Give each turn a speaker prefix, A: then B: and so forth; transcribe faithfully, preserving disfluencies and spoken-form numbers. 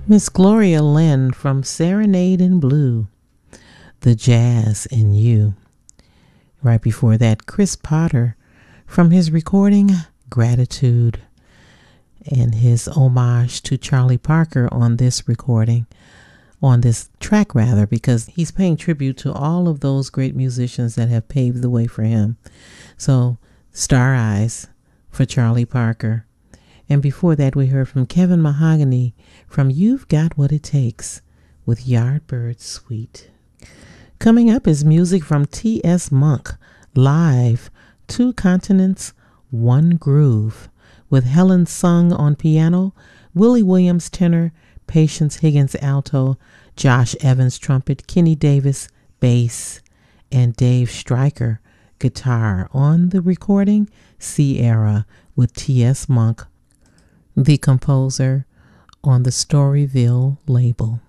A: Miss Gloria Lynn from Serenade in Blue, The Jazz in You. Right before that, Chris Potter from his recording Gratitude, and his homage to Charlie Parker on this recording, on this track rather, because he's paying tribute to all of those great musicians that have paved the way for him. So, Star Eyes for Charlie Parker. And before that, we heard from Kevin Mahogany from You've Got What It Takes with Yardbird Suite. Coming up is music from T S. Monk, live, Two Continents, One Groove, with Helen Sung on piano, Willie Williams tenor, Patience Higgins alto, Josh Evans trumpet, Kenny Davis bass, and Dave Stryker guitar on the recording Sierra with T S. Monk, the composer, on the Storyville label.